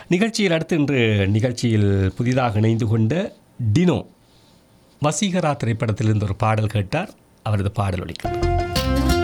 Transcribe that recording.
நிகழ்ச்சியில் அடுத்து இன்று நிகழ்ச்சியில் புதிதாக இணைந்து கொண்ட டினோ வசீகரா திரைப்படத்திலிருந்து ஒரு பாடல் கேட்டார். அவரது பாடல் ஒலிக்கிறது.